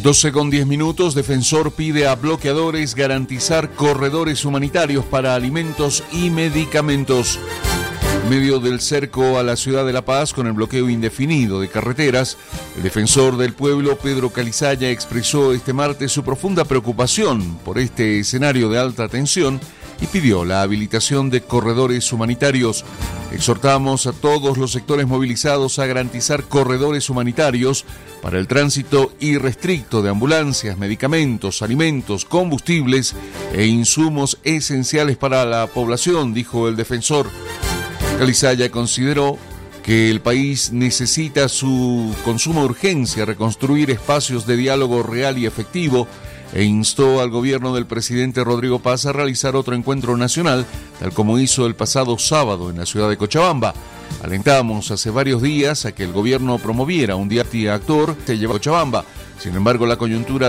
12:10. Defensor pide a bloqueadores garantizar corredores humanitarios para alimentos y medicamentos. En medio del cerco a la ciudad de La Paz con el bloqueo indefinido de carreteras, el defensor del pueblo, Pedro Calizaya, expresó este martes su profunda preocupación por este escenario de alta tensión y pidió la habilitación de corredores humanitarios. Exhortamos a todos los sectores movilizados a garantizar corredores humanitarios para el tránsito irrestricto de ambulancias, medicamentos, alimentos, combustibles e insumos esenciales para la población, dijo el defensor. Calizaya consideró que el país necesita con suma urgencia reconstruir espacios de diálogo real y efectivo e instó al gobierno del presidente Rodrigo Paz a realizar otro encuentro nacional, tal como hizo el pasado sábado en la ciudad de Cochabamba. Alentamos hace varios días a que el gobierno promoviera un día actor que lleva a Cochabamba. Sin embargo, la coyuntura